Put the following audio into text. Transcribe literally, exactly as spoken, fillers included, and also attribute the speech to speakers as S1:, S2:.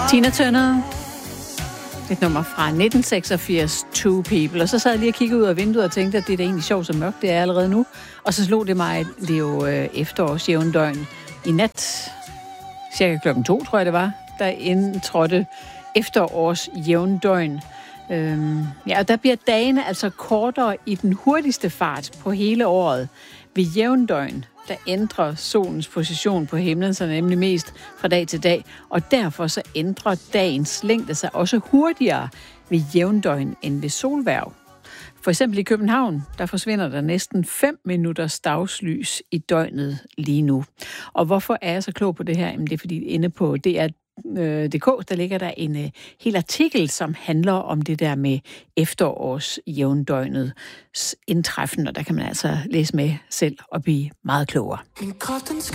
S1: Tina Turner. Et nummer fra nitten seksogfirs, Two People. Og så sad jeg lige og kiggede ud af vinduet og tænkte, at det er da egentlig sjovt så mørkt, det er allerede nu. Og så slog det mig, det er jo øh, efterårsjævndøgn i nat. Cirka klokken to, tror jeg det var, der indtrådte efterårsjævndøgn. Øhm, ja, og der bliver dagene altså kortere i den hurtigste fart på hele året. Ved jævndøgn, der ændrer solens position på himlen sig nemlig mest fra dag til dag, og derfor så ændrer dagens længde sig også hurtigere ved jævndøgn end ved solhverv. For eksempel i København, der forsvinder der næsten fem minutters dagslys i døgnet lige nu. Og hvorfor er jeg så klog på det her? Jamen det er fordi inde på D R punktum d k, der ligger der en uh, hel artikel, som handler om det der med efterårsjævndøgnets indtræffen, og der kan man altså læse med selv og blive meget klogere.